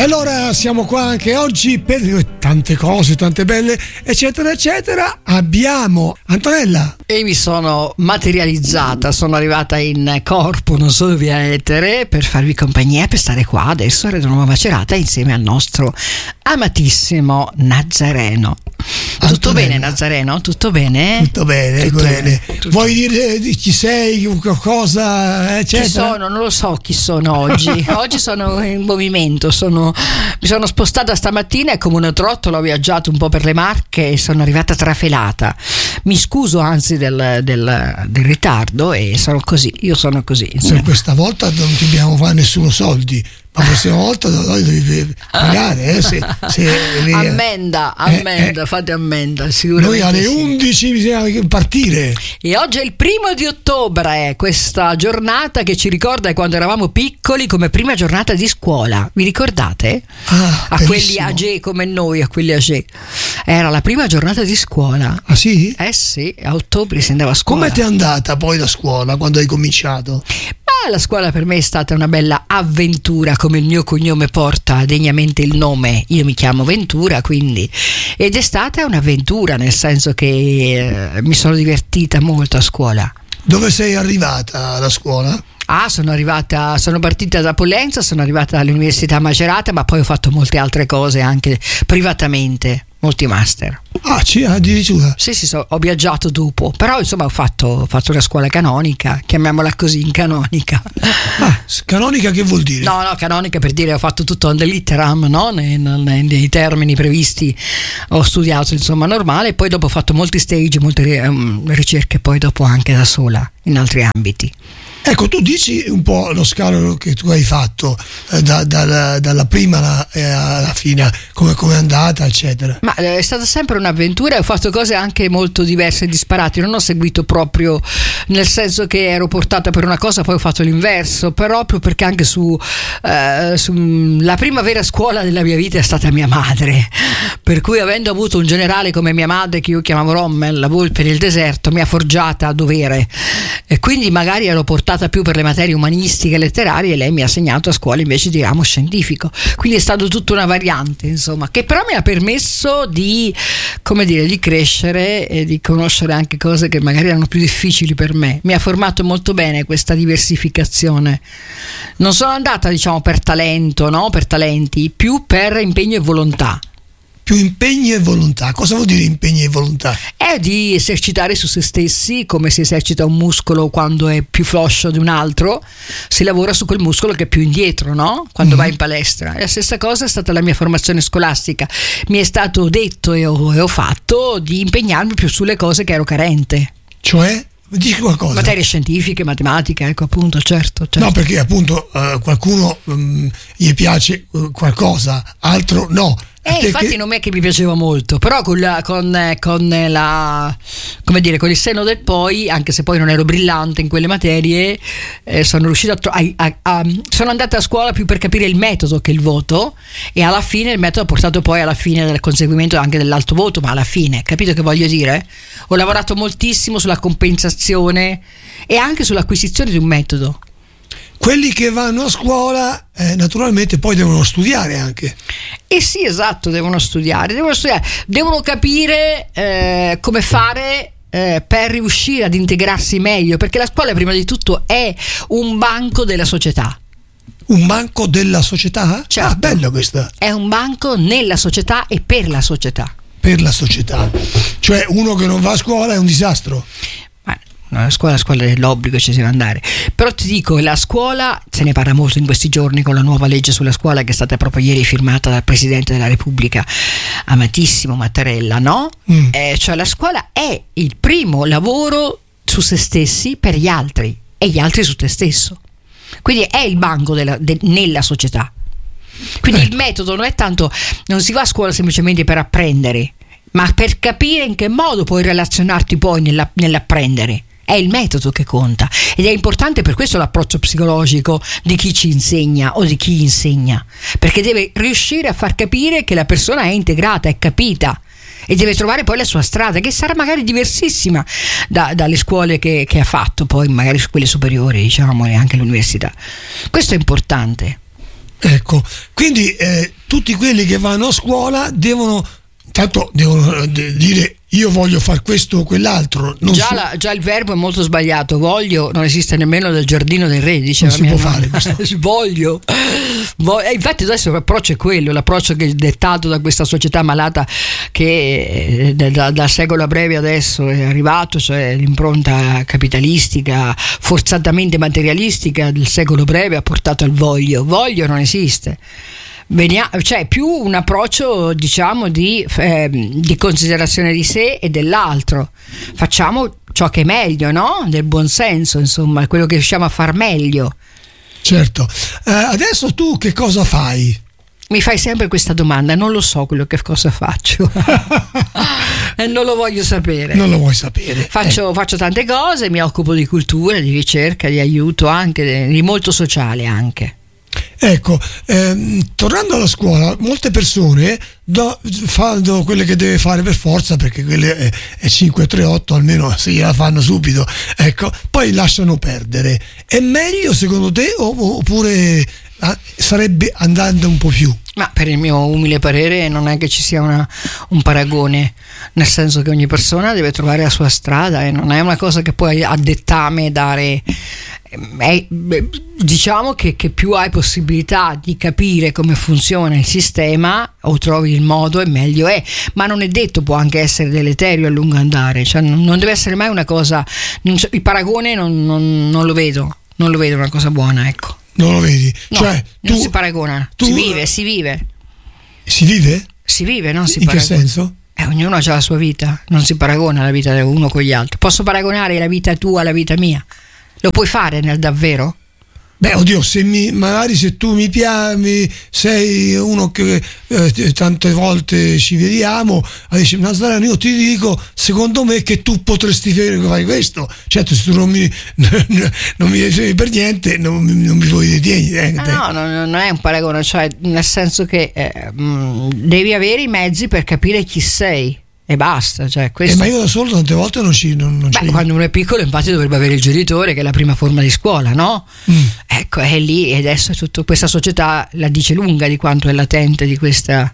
Allora siamo qua anche oggi per tante cose, tante belle, eccetera eccetera. Abbiamo Antonella. E mi sono materializzata, sono arrivata in corpo, non solo via etere, per farvi compagnia, per stare qua adesso a Radio Nuova Macerata insieme al nostro amatissimo Nazareno. Tutto bene, Nazareno? Tutto bene? Tutto bene, Tutto bene. Vuoi dire di chi sei, cosa, eccetera? Chi sono? Non lo so chi sono oggi. Oggi sono in movimento, mi sono spostata stamattina e come una trottola ho viaggiato un po' per le Marche e sono arrivata trafelata. Mi scuso anzi del ritardo e sono così, io sono così. Per questa volta non ti dobbiamo fare nessuno soldi. La prossima volta noi devi pagare ammenda, fate ammenda sicuramente. Noi alle sì. 11 bisogna partire e oggi è il 1 ottobre, questa giornata che ci ricorda quando eravamo piccoli come prima giornata di scuola, vi ricordate? A quelli age come noi, a quelli age era la prima giornata di scuola. Ah sì? Sì, a ottobre si andava a scuola. Come ti è andata poi la scuola quando hai cominciato? La scuola per me è stata una bella avventura, come il mio cognome porta degnamente il nome, io mi chiamo Ventura, quindi, ed è stata un'avventura, nel senso che mi sono divertita molto a scuola. Dove sei arrivata alla scuola? Sono partita da Pollenza, sono arrivata all'Università Macerata, ma poi ho fatto molte altre cose anche privatamente, molti master. Addirittura? Sì, ho viaggiato dopo, però insomma ho fatto una scuola canonica, chiamiamola così, in canonica. Canonica che vuol dire? No, canonica per dire ho fatto tutto on the litteram, no? Nei termini previsti ho studiato insomma normale, e poi dopo ho fatto molti stage, molte ricerche poi dopo anche da sola in altri ambiti. Ecco, tu dici un po' lo scalo che tu hai fatto dalla prima alla fine, come è andata, eccetera. Ma è stata sempre un'avventura e ho fatto cose anche molto diverse e disparate. Non ho seguito proprio, nel senso che ero portata per una cosa, poi ho fatto l'inverso, proprio perché anche la prima vera scuola della mia vita è stata mia madre. Per cui, avendo avuto un generale come mia madre, che io chiamavo Rommel, la volpe nel deserto, mi ha forgiata a dovere. E quindi magari ero portata più per le materie umanistiche e letterarie e lei mi ha segnato a scuola invece di ramo scientifico, quindi è stata tutta una variante insomma, che però mi ha permesso di crescere e di conoscere anche cose che magari erano più difficili per me. Mi ha formato molto bene questa diversificazione. Non sono andata per talento, no? Per talenti, più per impegno e volontà. Più impegno e volontà. Cosa vuol dire impegno e volontà? È di esercitare su se stessi, come si esercita un muscolo quando è più floscio di un altro, si lavora su quel muscolo che è più indietro, no? Quando vai in palestra. E la stessa cosa è stata la mia formazione scolastica. Mi è stato detto e ho fatto di impegnarmi più sulle cose che ero carente. Cioè? Dici qualcosa? Materie scientifiche, matematica, ecco, appunto, certo. No, perché appunto qualcuno gli piace qualcosa, altro no. Infatti non è che mi piaceva molto, però con il senno del poi, anche se poi non ero brillante in quelle materie, sono riuscita sono andata a scuola più per capire il metodo che il voto, e alla fine il metodo ha portato poi alla fine del conseguimento anche dell'alto voto, ma alla fine, capito che voglio dire? Ho lavorato moltissimo sulla compensazione e anche sull'acquisizione di un metodo. Quelli che vanno a scuola naturalmente poi devono studiare anche. Sì, esatto, devono studiare, devono capire come fare per riuscire ad integrarsi meglio, perché la scuola prima di tutto è un banco della società. Un banco della società? Certo. Bello questo. È un banco nella società e per la società. Per la società. Cioè uno che non va a scuola è un disastro. La scuola dell'obbligo, ci si deve andare. Però ti dico, la scuola, se ne parla molto in questi giorni con la nuova legge sulla scuola che è stata proprio ieri firmata dal Presidente della Repubblica, amatissimo Mattarella, no? Cioè la scuola è il primo lavoro su se stessi per gli altri e gli altri su te stesso, quindi è il banco nella società. Quindi il metodo non è tanto, non si va a scuola semplicemente per apprendere, ma per capire in che modo puoi relazionarti poi nell'apprendere. È il metodo che conta, ed è importante per questo l'approccio psicologico di chi ci insegna o di chi insegna, perché deve riuscire a far capire che la persona è integrata, è capita, e deve trovare poi la sua strada, che sarà magari diversissima dalle scuole che ha fatto, poi magari quelle superiori, diciamo, e anche l'università. Questo è importante. Ecco, quindi tutti quelli che vanno a scuola devono dire io voglio fare questo o quell'altro. Già il verbo è molto sbagliato. Voglio non esiste nemmeno nel giardino del re, diceva non si può fare questo. Voglio. Infatti adesso l'approccio è quello, l'approccio che è dettato da questa società malata che dal secolo a breve adesso è arrivato, cioè l'impronta capitalistica forzatamente materialistica del secolo breve ha portato al voglio non esiste. Cioè più un approccio, diciamo, di considerazione di sé e dell'altro. Facciamo ciò che è meglio, no? Del buon senso, insomma, quello che riusciamo a far meglio. Certo. Adesso tu che cosa fai? Mi fai sempre questa domanda, non lo so quello che cosa faccio. Non lo voglio sapere. Non lo vuoi sapere. Faccio tante cose, mi occupo di cultura, di ricerca, di aiuto anche, di molto sociale anche. Ecco, tornando alla scuola, molte persone fanno quelle che deve fare per forza, perché quelle è 5-3-8, almeno se gliela fanno subito, ecco, poi lasciano perdere. È meglio secondo te oppure sarebbe andando un po' più? Ma per il mio umile parere non è che ci sia un paragone, nel senso che ogni persona deve trovare la sua strada e non è una cosa che puoi a dettame dare. Diciamo che più hai possibilità di capire come funziona il sistema o trovi il modo e meglio è, ma non è detto, può anche essere deleterio a lungo andare, cioè non deve essere mai una cosa, il paragone non lo vedo una cosa buona, ecco. Non lo vedi? No, cioè, non si paragona, si vive. Si vive? Si vive, non si in paragona. In che senso? Ognuno ha la sua vita, non si paragona la vita di uno con gli altri. Posso paragonare la vita tua alla vita mia? Lo puoi fare nel davvero? Beh, oddio, magari se tu mi piaci, sei uno che tante volte ci vediamo, dici, Nazareno, io ti dico, secondo me che tu potresti fare questo. Certo, se tu non mi devi per niente, non mi puoi detenere. No, non è un paragone, cioè nel senso che devi avere i mezzi per capire chi sei. E basta, cioè questo. Ma io da solo tante volte non ci quando uno è piccolo infatti dovrebbe avere il genitore, che è la prima forma di scuola, no? Ecco, è lì, e adesso tutta questa società la dice lunga di quanto è latente di questa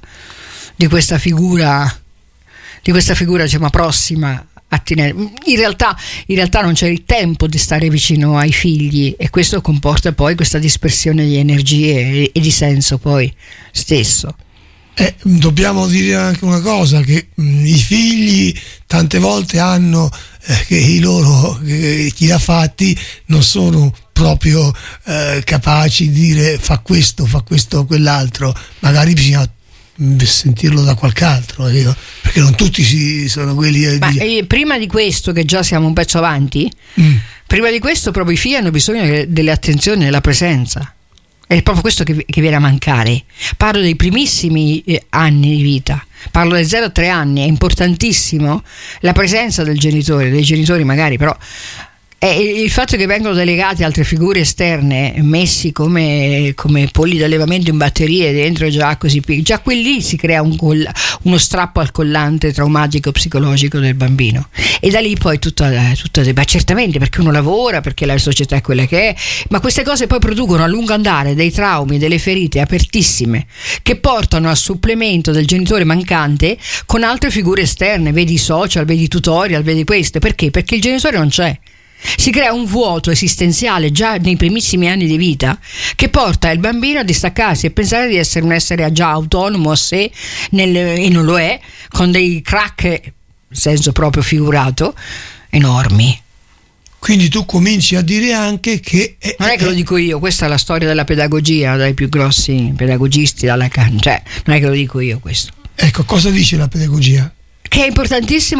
figura diciamo prossima a tenere. In realtà non c'è il tempo di stare vicino ai figli, e questo comporta poi questa dispersione di energie e di senso poi stesso. Dobbiamo dire anche una cosa, che i figli tante volte hanno che chi l'ha fatti non sono proprio capaci di dire fa questo o quell'altro, magari bisogna sentirlo da qualche altro, perché non tutti sono quelli prima di questo, che già siamo un pezzo avanti, prima di questo proprio i figli hanno bisogno delle attenzioni e della presenza. È proprio questo che viene a mancare. Parlo dei primissimi anni di vita, parlo dai 0-3 anni. È importantissimo la presenza dei genitori magari, però il fatto che vengono delegate altre figure esterne, messi come polli d'allevamento in batterie dentro, già quelli si crea uno strappo al collante traumatico psicologico del bambino, e da lì poi tutto certamente, perché uno lavora, perché la società è quella che è, ma queste cose poi producono a lungo andare dei traumi, delle ferite apertissime, che portano al supplemento del genitore mancante con altre figure esterne, vedi i social, vedi i tutorial, vedi queste. Perché? Perché il genitore non c'è. Si crea un vuoto esistenziale già nei primissimi anni di vita, che porta il bambino a distaccarsi e pensare di essere un essere già autonomo a sé, e non lo è, con dei crack, in senso proprio figurato, enormi. Quindi tu cominci a dire anche che non è che lo dico io, questa è la storia della pedagogia, dai più grossi pedagogisti, dalla Lacan, cioè non è che lo dico io questo. Ecco, cosa dice la pedagogia? Che è importantissimo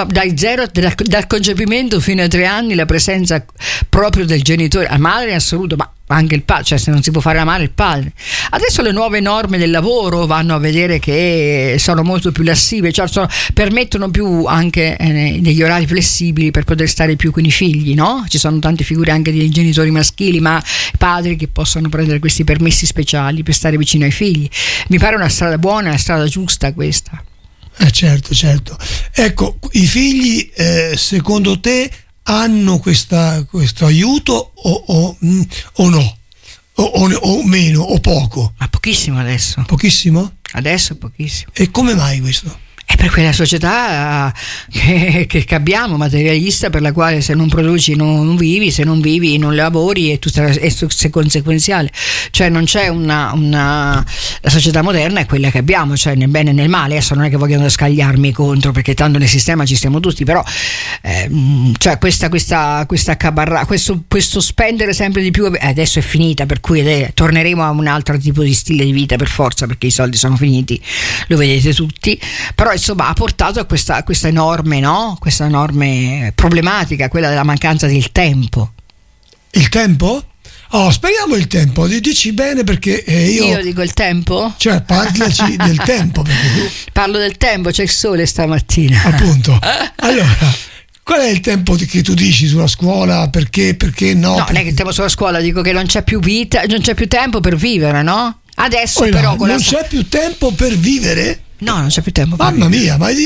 dal concepimento fino ai 3 anni, la presenza proprio del genitore, la madre in assoluto, ma anche il padre, cioè se non si può fare la madre, il padre. Adesso le nuove norme del lavoro vanno a vedere che sono molto più lassive, cioè permettono più anche degli orari flessibili per poter stare più con i figli, no? Ci sono tante figure anche di genitori maschili, ma padri che possono prendere questi permessi speciali per stare vicino ai figli. Mi pare una strada buona, una strada giusta questa. Certo. Ecco, i figli secondo te hanno questo aiuto o no? o meno o poco? Ma pochissimo adesso. Pochissimo? Adesso pochissimo. E come mai questo? È per quella società che abbiamo, materialista, per la quale se non produci non vivi, se non vivi non lavori, e tutto è conseguenziale. Cioè non c'è la società moderna è quella che abbiamo, cioè nel bene e nel male. Adesso non è che vogliono scagliarmi contro, perché tanto nel sistema ci stiamo tutti, però cioè questa questo spendere sempre di più adesso è finita, per cui torneremo a un altro tipo di stile di vita per forza, perché i soldi sono finiti, lo vedete tutti. Però insomma ha portato a questa enorme, no? Questa enorme problematica, quella della mancanza del tempo. Il tempo? Oh, spieghiamo il tempo, dici bene, perché io dico il tempo? Cioè parlaci del tempo, perché parlo del tempo, c'è il sole stamattina. Appunto. Allora, qual è il tempo che tu dici sulla scuola? Perché no? No, non è che il tempo sulla scuola, dico che non c'è più vita, non c'è più tempo per vivere, no? Adesso però non c'è più tempo per vivere? No, non c'è più tempo. Mamma mia, ma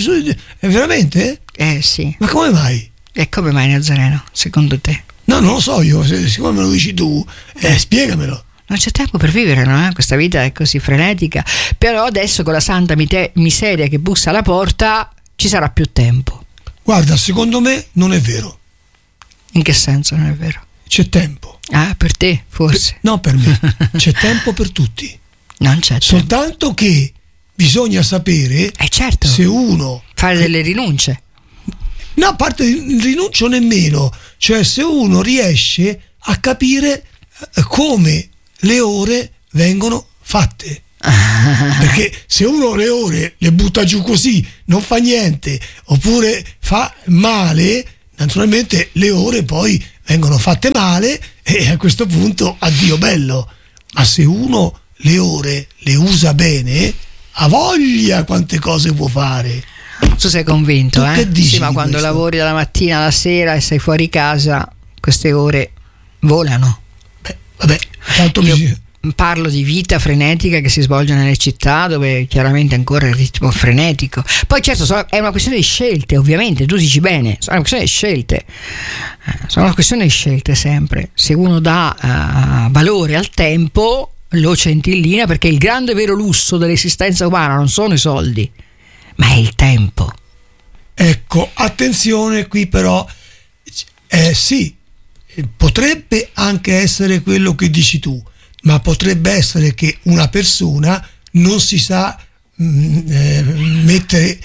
è veramente? Sì. Ma come mai? E come mai, Nazareno, secondo te? No, non lo so io, siccome me lo dici tu, spiegamelo. Non c'è tempo per vivere, no? Questa vita è così frenetica. Però adesso, con la santa miseria che bussa alla porta, ci sarà più tempo. Guarda, secondo me non è vero. In che senso non è vero? C'è tempo. Ah, per te, forse. No, per me. C'è tempo per tutti. Non c'è tempo. Soltanto che bisogna sapere certo. se uno fare delle rinunce. No, a parte il rinuncio nemmeno, cioè se uno riesce a capire come le ore vengono fatte. Perché se uno le ore le butta giù così, non fa niente, oppure fa male, naturalmente le ore poi vengono fatte male, e a questo punto addio bello. Ma se uno le ore le usa bene, ha voglia quante cose può fare. Tu sei convinto, tu che dici sì, ma quando questo? lavori dalla mattina alla sera e sei fuori casa, queste ore volano. Vabbè, tanto io parlo di vita frenetica che si svolge nelle città, dove chiaramente ancora il ritmo frenetico. Poi certo è una questione di scelte, ovviamente, tu dici bene, sono una questione di scelte. Sono una questione di scelte sempre. Se uno dà valore al tempo, lo centillina, perché il grande vero lusso dell'esistenza umana non sono i soldi, ma è il tempo. Ecco, attenzione qui però, sì, potrebbe anche essere quello che dici tu, ma potrebbe essere che una persona non si sa mettere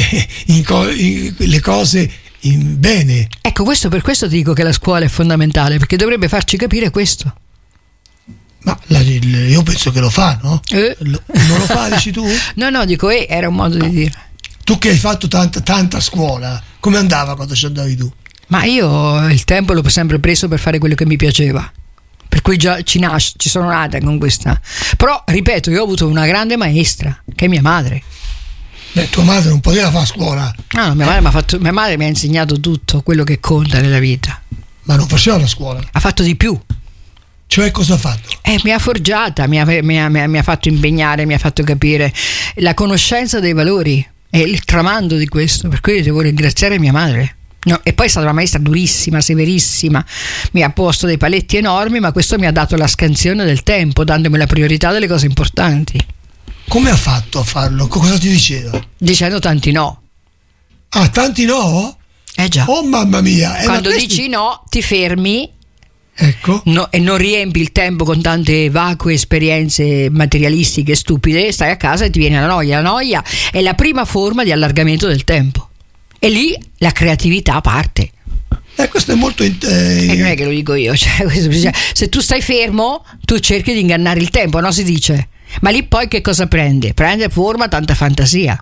le cose bene. Ecco, per questo ti dico che la scuola è fondamentale, perché dovrebbe farci capire questo. Ma io penso che lo fa, no? Non lo fa, dici tu? No, dico era un modo di dire. Tu che hai fatto tanta scuola, come andava quando ci andavi tu? Ma io il tempo l'ho sempre preso per fare quello che mi piaceva, per cui già ci sono nata con questa. Però ripeto, io ho avuto una grande maestra, che è mia madre. Beh, tua madre non poteva fare scuola. No, mia madre mi ha insegnato tutto quello che conta nella vita. Ma non faceva la scuola? Ha fatto di più. Cioè, cosa ha fatto? Mi ha forgiata, mi ha fatto impegnare, mi ha fatto capire la conoscenza dei valori e il tramando di questo, per cui devo ringraziare mia madre. No, e poi è stata una maestra durissima, severissima, mi ha posto dei paletti enormi, ma questo mi ha dato la scansione del tempo, dandomi la priorità delle cose importanti. Come ha fatto a farlo? Cosa ti diceva? Dicendo tanti no. Ah, tanti no? Già. Oh mamma mia. Quando dici no, ti fermi. Ecco. No, e non riempi il tempo con tante vacue esperienze materialistiche stupide, stai a casa e ti viene la noia. La noia è la prima forma di allargamento del tempo, e lì la creatività parte. Questo è molto E non è che lo dico io, se tu stai fermo, tu cerchi di ingannare il tempo, no? Si dice. Ma lì poi che cosa prende? Prende forma tanta fantasia.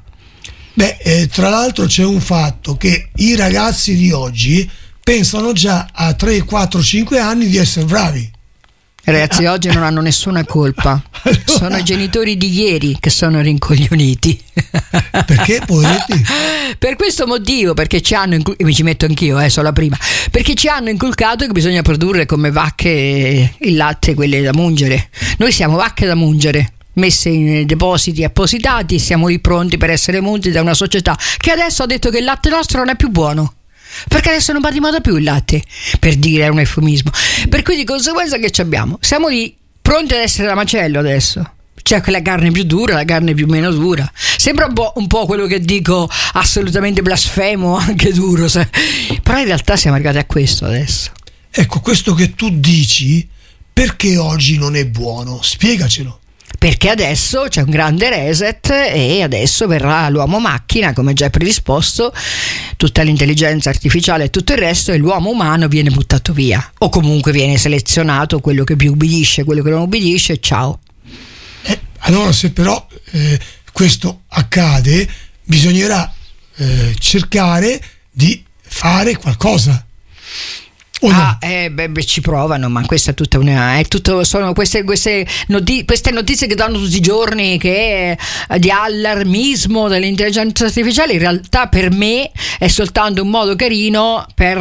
Tra l'altro c'è un fatto, che i ragazzi di oggi pensano già a 3, 4, 5 anni di essere bravi. I ragazzi di oggi non hanno nessuna colpa. Allora, sono i genitori di ieri che sono rincoglioniti. Perché, poveretti? Per questo motivo, perché ci hanno mi ci metto anch'io, sono la prima. Perché ci hanno inculcato che bisogna produrre come vacche il latte, quelle da mungere. Noi siamo vacche da mungere, messe in depositi appositati, siamo lì pronti per essere munti da una società che adesso ha detto che il latte nostro non è più buono. perché adesso non va di moda più il latte, per dire, è un eufemismo. Per cui di conseguenza che ci abbiamo? Siamo lì pronti ad essere da macello adesso. C'è la carne più dura, la carne più meno dura. Sembra un po' quello che dico, assolutamente blasfemo, anche duro, però in realtà siamo arrivati a questo adesso. Ecco, questo che tu dici, perché oggi non è buono? Spiegacelo. Perché adesso c'è un grande reset e adesso verrà l'uomo macchina, come già predisposto, tutta l'intelligenza artificiale e tutto il resto, e l'uomo umano viene buttato via, o comunque viene selezionato quello che più ubbidisce, quello che non ubbidisce, ciao. Allora, se però questo accade, bisognerà cercare di fare qualcosa. No? Ci provano, ma questa è tutta sono queste notizie che danno tutti i giorni, che è di allarmismo dell'intelligenza artificiale. In realtà per me è soltanto un modo carino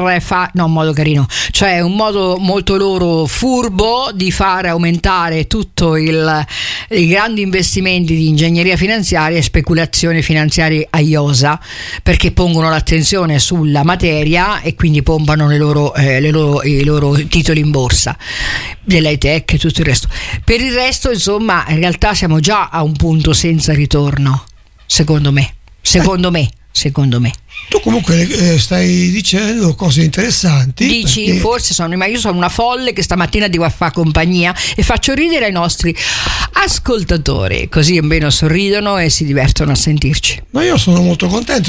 cioè un modo molto loro furbo di fare aumentare tutto i grandi investimenti di ingegneria finanziaria e speculazione finanziaria a iosa, perché pongono l'attenzione sulla materia e quindi pompano i loro titoli in borsa dell'high tech e tutto il resto. Per il resto, insomma, in realtà siamo già a un punto senza ritorno, secondo me. Tu comunque stai dicendo cose interessanti. Dici, perché... forse ma io sono una folle che stamattina devo fare compagnia e faccio ridere ai nostri ascoltatori, così almeno sorridono e si divertono a sentirci. Ma io sono molto contento,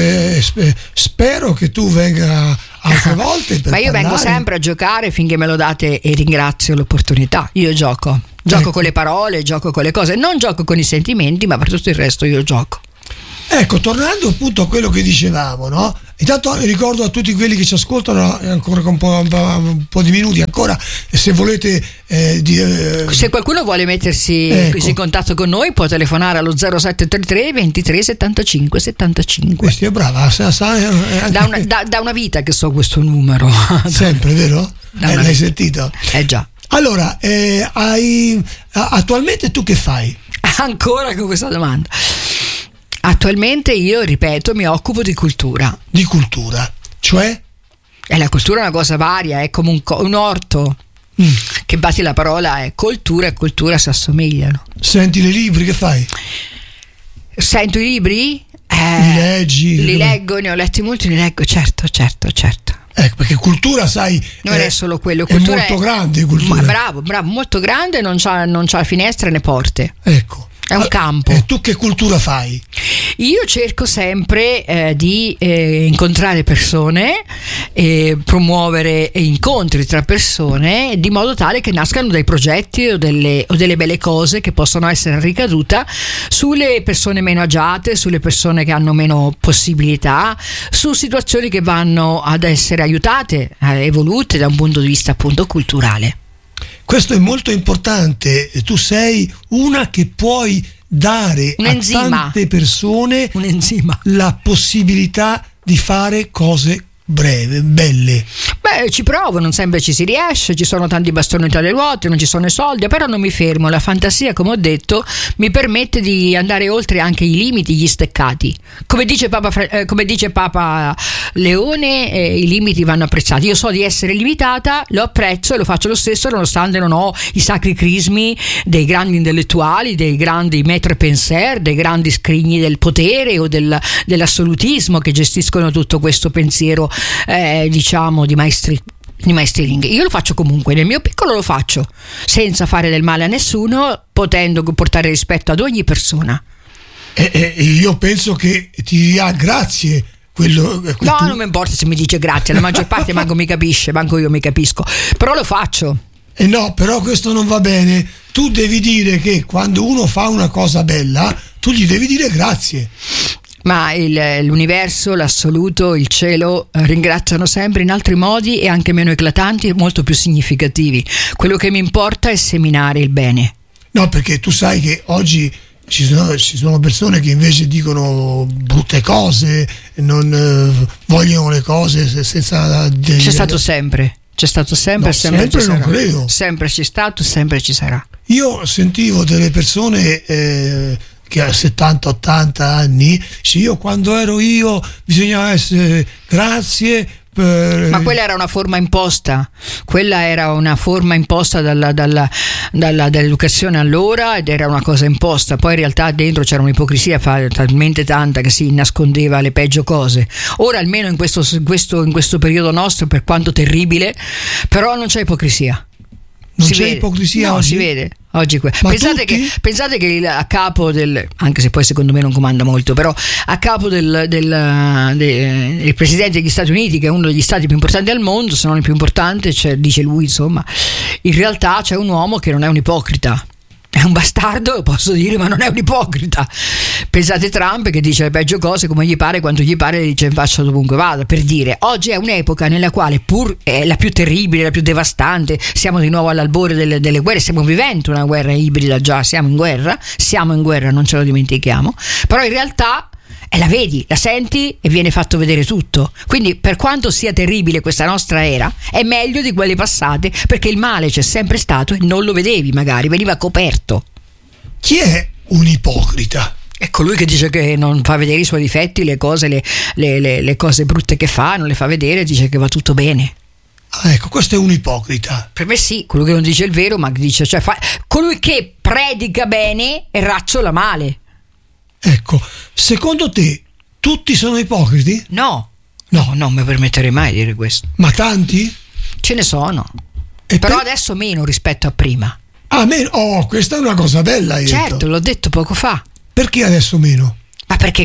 spero che tu venga altre volte per ma io parlare. vengo sempre a giocare finché me lo date e ringrazio l'opportunità. Io gioco ecco. Con le parole, gioco con le cose, non gioco con i sentimenti, ma per tutto il resto io gioco. Ecco, tornando appunto a quello che dicevamo, no? Intanto ricordo a tutti quelli che ci ascoltano, ancora con un po' di minuti ancora, se volete se qualcuno vuole mettersi in contatto con noi può telefonare allo 0733 23 75 75. Questa è brava, da una vita che so questo numero. Sempre, vero? L'hai sentito? Già. Allora, attualmente tu che fai? Ancora con questa domanda. Attualmente io, ripeto, mi occupo di cultura. Di cultura? Cioè? La cultura è una cosa varia, è come un orto. Che batti la parola è cultura e cultura si assomigliano. Senti i libri, che fai? Sento i libri? Li leggi? Li leggo, ne ho letti molti, li leggo, certo. Ecco, perché cultura, sai, non è solo quello, cultura è molto grande, cultura. Bravo, molto grande, non c'ha finestre né porte. Ecco. È un campo. E tu che cultura fai? Io cerco sempre di incontrare persone, promuovere incontri tra persone, di modo tale che nascano dei progetti o delle belle cose che possono essere ricaduta sulle persone meno agiate, sulle persone che hanno meno possibilità, su situazioni che vanno ad essere aiutate, evolute da un punto di vista appunto culturale. Questo è molto importante, tu sei una che puoi dare a tante persone la possibilità di fare cose belle. Ci provo, non sempre ci si riesce, ci sono tanti bastoni tra le ruote, non ci sono i soldi, però non mi fermo, la fantasia, come ho detto, mi permette di andare oltre anche i limiti, gli steccati. Come dice Papa Leone, i limiti vanno apprezzati. Io so di essere limitata, lo apprezzo e lo faccio lo stesso, nonostante non ho i sacri crismi dei grandi intellettuali, dei grandi maître penseur, dei grandi scrigni del potere o dell'assolutismo che gestiscono tutto questo pensiero di maestring. Io lo faccio comunque, nel mio piccolo lo faccio, senza fare del male a nessuno, potendo portare rispetto ad ogni persona. Io penso che ti dirà grazie quello. No, non mi importa se mi dice grazie, la maggior parte manco mi capisce, manco io mi capisco, però lo faccio. No, però questo non va bene. Tu devi dire che quando uno fa una cosa bella, tu gli devi dire grazie. Ma l'universo, l'assoluto, il cielo ringraziano sempre in altri modi e anche meno eclatanti e molto più significativi. Quello che mi importa è seminare il bene. No, perché tu sai che oggi ci sono persone che invece dicono brutte cose, non vogliono le cose senza... C'è stato sempre, no, sempre ci sarà. Non credo. Sempre c'è stato, sempre ci sarà. Io sentivo delle persone che ha 70-80 anni, io quando ero bisognava essere grazie. Ma quella era una forma imposta, dall'educazione allora, ed era una cosa imposta. Poi in realtà dentro c'era un'ipocrisia talmente tanta che si nascondeva le peggio cose. Ora almeno in questo periodo nostro, per quanto terribile, però non c'è ipocrisia. Non c'è ipocrisia? No, oggi? si vede oggi pensate che a capo anche se poi secondo me non comanda molto, però a capo del presidente degli Stati Uniti, che è uno degli stati più importanti al mondo, se non il più importante, dice lui, insomma, in realtà c'è un uomo che non è un ipocrita. È un bastardo, lo posso dire, ma non è un ipocrita. Pensate Trump, che dice le peggio cose come gli pare, quando gli pare, le dice in faccia dovunque vada. Per dire, oggi è un'epoca nella quale, pur è la più terribile, la più devastante, siamo di nuovo all'albore delle guerre, stiamo vivendo una guerra ibrida già, siamo in guerra, non ce lo dimentichiamo, però in realtà la vedi, la senti e viene fatto vedere tutto. Quindi per quanto sia terribile questa nostra era, è meglio di quelle passate, perché il male c'è sempre stato e non lo vedevi, magari veniva coperto. Chi è un ipocrita? È colui che dice che non fa vedere i suoi difetti, le cose brutte che fa, non le fa vedere, dice che va tutto bene. Ecco, questo è un ipocrita. Per me sì, colui che non dice il vero, ma dice, colui che predica bene e racciola male. Ecco, secondo te tutti sono ipocriti? No, non mi permetterei mai di dire questo. Ma tanti? Ce ne sono, però adesso meno rispetto a prima. Ah, meno? Oh, questa è una cosa bella, hai certo, detto. L'ho detto poco fa. Perché adesso meno? Ma perché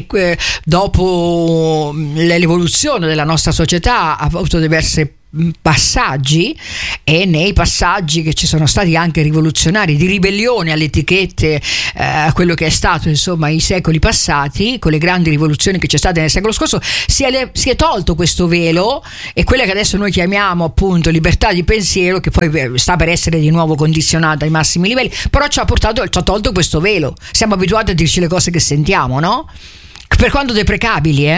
dopo l'evoluzione della nostra società ha avuto diverse passaggi, e nei passaggi che ci sono stati anche rivoluzionari, di ribellione alle etichette, a quello che è stato insomma i secoli passati, con le grandi rivoluzioni che c'è state nel secolo scorso, si è tolto questo velo, e quella che adesso noi chiamiamo appunto libertà di pensiero, che poi sta per essere di nuovo condizionata ai massimi livelli, però ci ha tolto questo velo. Siamo abituati a dirci le cose che sentiamo, no? Per quanto deprecabili,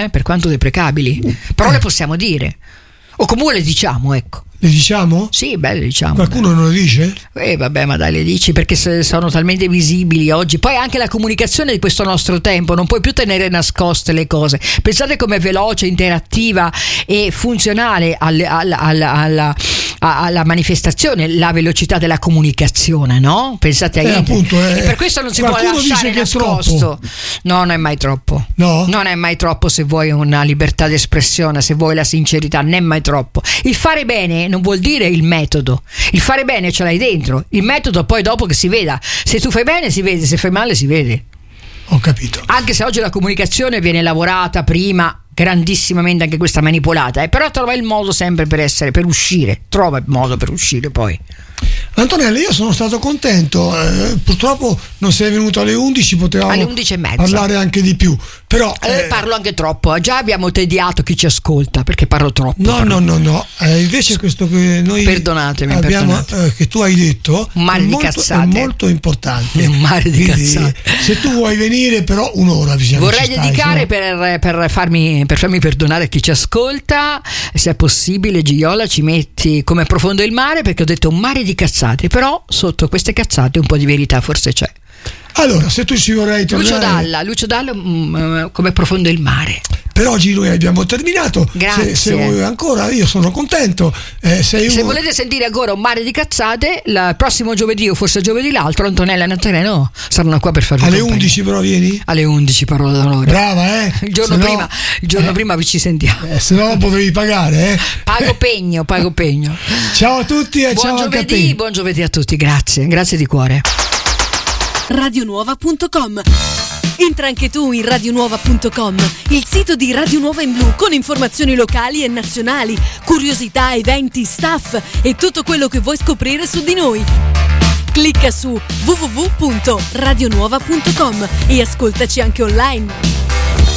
però le possiamo dire. O comunque le diciamo, ecco. Le diciamo? Sì, le diciamo. Qualcuno non lo dice? Vabbè, ma dai, le dici perché sono talmente visibili oggi. Poi anche la comunicazione di questo nostro tempo, non puoi più tenere nascoste le cose. Pensate com'è veloce, interattiva e funzionale alla manifestazione la velocità della comunicazione, no? Pensate a appunto, per questo non si può lasciare nascosto. No, non è mai troppo. No? Non è mai troppo, se vuoi una libertà d'espressione, se vuoi la sincerità, non è mai troppo. Il fare bene non vuol dire il metodo. Il fare bene ce l'hai dentro. Il metodo poi dopo che si veda. Se tu fai bene si vede, se fai male si vede. Ho capito. Anche se oggi la comunicazione viene lavorata prima grandissimamente, anche questa manipolata, però trova il modo sempre per uscire. Trova il modo per uscire poi. Antonella, io sono stato contento, purtroppo non sei venuto alle 11, potevamo alle 11:30 parlare anche di più, però parlo anche troppo, già abbiamo tediato chi ci ascolta perché parlo troppo. No, invece questo che noi abbiamo che tu hai detto un mare di cazzate, è molto importante. Un mare di cazzate. Se tu vuoi venire, però un'ora vorrei dedicare per farmi perdonare chi ci ascolta, se è possibile, Gioiola, ci metti come profondo il mare, perché ho detto un mare di cazzate, però sotto queste cazzate un po' di verità forse c'è. Allora, se tu ci vorrai tornare, Lucio Dalla, come profondo il mare. Per oggi noi abbiamo terminato. Grazie. Se vuoi ancora, io sono contento. Se volete sentire ancora un mare di cazzate, il prossimo giovedì o forse giovedì l'altro, Antonella e Nazareno saranno qua per farvi alle compagnia. 11 però vieni? Alle 11, parola d'onore. Brava, Il giorno prima vi ci sentiamo. Se no potevi pagare, Pago pegno. Ciao a tutti e ciao anche a te. Buon giovedì a tutti, grazie di cuore. radionuova.com. Entra anche tu in radionuova.com, il sito di Radio Nuova in Blu, con informazioni locali e nazionali, curiosità, eventi, staff e tutto quello che vuoi scoprire su di noi. Clicca su www.radionuova.com e ascoltaci anche online.